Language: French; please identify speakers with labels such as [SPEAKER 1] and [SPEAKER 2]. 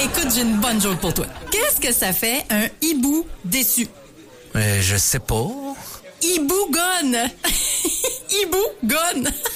[SPEAKER 1] Écoute, j'ai une bonne joke pour toi. Qu'est-ce que ça fait un hibou déçu?
[SPEAKER 2] Je sais pas.
[SPEAKER 1] Hibou gone. Hibou gone.